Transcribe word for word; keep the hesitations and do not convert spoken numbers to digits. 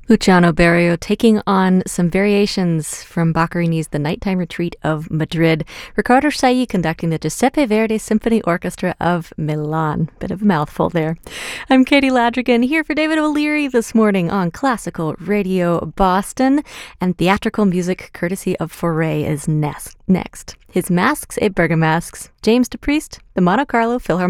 Luciano Berio taking on some variations from Boccherini's The Nighttime Retreat of Madrid. Riccardo Chailly conducting the Giuseppe Verdi Symphony Orchestra of Milan. Bit of a mouthful there. I'm Katie Ladrigan here for David O'Leary this morning on Classical Radio Boston. And theatrical music courtesy of Fauré is next. His Masks et Bergamasques, James DePriest, the Monte Carlo Philharmonic